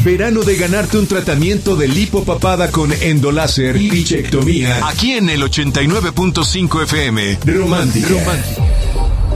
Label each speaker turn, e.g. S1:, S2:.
S1: verano de ganarte un tratamiento de lipopapada con endoláser y bichectomía. Aquí en el 89.5 FM. Romántica.